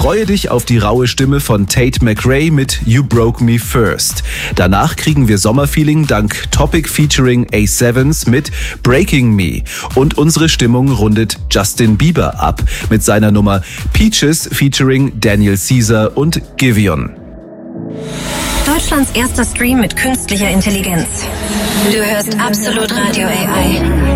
Freue dich auf die raue Stimme von Tate McRae mit You Broke Me First. Danach kriegen wir Sommerfeeling dank Topic featuring A7s mit Breaking Me. Und unsere Stimmung rundet Justin Bieber ab mit seiner Nummer Peaches featuring Daniel Caesar und Giveon. Deutschlands erster Stream mit künstlicher Intelligenz. Du hörst Absolut Radio AI.